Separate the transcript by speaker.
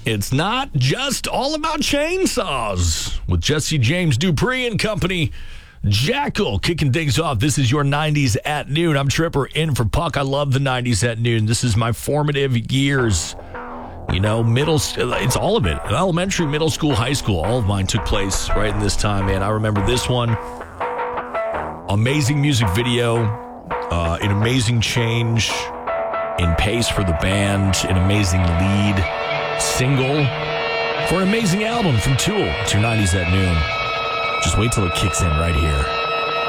Speaker 1: It's not just all about chainsaws. With Jesse James Dupree and company, Jackal kicking things off. This is your 90s at noon. I'm Tripper in for Puck. I love the 90s at noon. This is my formative years. You know, it's all of it. Elementary, middle school, high school, all of mine took place right in this time, man. I remember this one. Amazing music video, an amazing change in pace for the band, an amazing lead single for an amazing album from Tool. It's your 90s at noon. Just wait till it kicks in right here.